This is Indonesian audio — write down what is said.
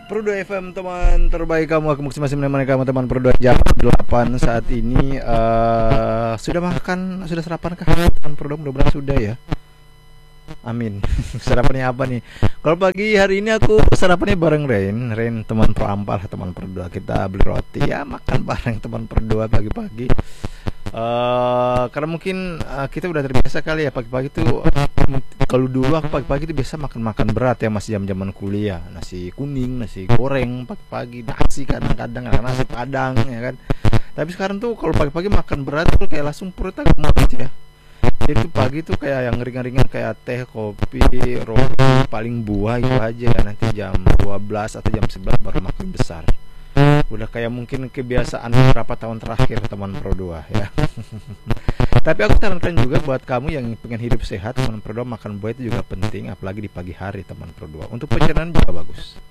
Pro 2 FM, teman terbaik kamu. Aku masih menemani kamu, teman Pro 2 jam 8 saat ini. Sudah makan, sudah sarapan kah teman Pro 2? Mudah-mudahan sudah ya. Amin. Sarapannya apa nih? Kalau pagi hari ini aku sarapannya bareng Rain, teman Pro Ampal, teman Pro 2. Kita beli roti ya, makan bareng teman Pro 2 pagi-pagi. Karena mungkin kita udah terbiasa kali ya pagi-pagi tuh. Kalau dulu aku pagi-pagi tuh biasa makan berat ya, masih jam-jaman kuliah, nasi kuning, nasi goreng pagi-pagi, nasi kadang-kadang nasi padang ya kan. Tapi sekarang tuh kalau pagi-pagi makan berat tuh kayak langsung perutnya gemuk ya. Jadi tuh pagi tuh kayak yang ringan-ringan kayak teh, kopi, roti, paling buah itu aja. Nanti jam 12 atau jam 11 baru makin besar. Udah kayak mungkin kebiasaan beberapa tahun terakhir teman Pro 2 ya. Tapi aku sarankan juga buat kamu yang pengen hidup sehat, teman Pro 2, makan buah itu juga penting, apalagi di pagi hari teman Pro 2. Untuk pencernaan juga bagus.